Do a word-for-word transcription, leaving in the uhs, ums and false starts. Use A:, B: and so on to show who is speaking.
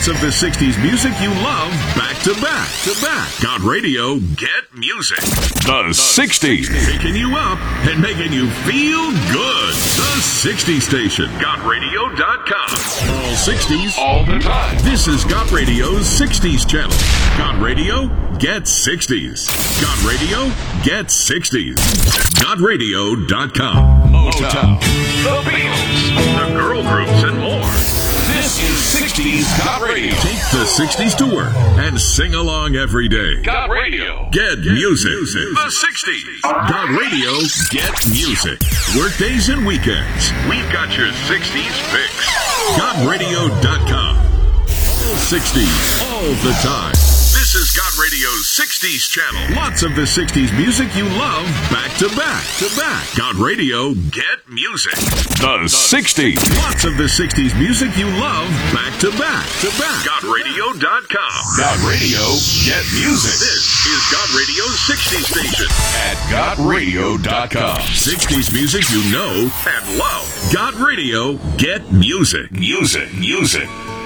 A: of the sixties music you love back to back to back. Got Radio, get music. The sixties. Picking you up and making you feel good. The sixties Station. Got Radio dot com. All sixties, all the time. This is Got Radio's sixties channel. Got Radio, get sixties. Got Radio, get sixties. Got Radio dot com. Motown, the Beatles, the girl groups, and more. This is sixties Got Radio. Take the sixties to work and sing along every day. Got Radio. Get, get music. music. The sixties. Got Radio. Get music. Workdays and weekends. We've got your sixties fix. Got Radio dot com. All sixties. All the time. This is Got Radio's sixties channel. Lots of the sixties music you love back to back to back. Got Radio, get music. The sixties. Lots of the sixties music you love back to back to back. Got Radio dot com. Got Radio, get music. This is Got Radio's sixties station at Got Radio dot com. sixties music you know and love. Got Radio, get music. Music, music.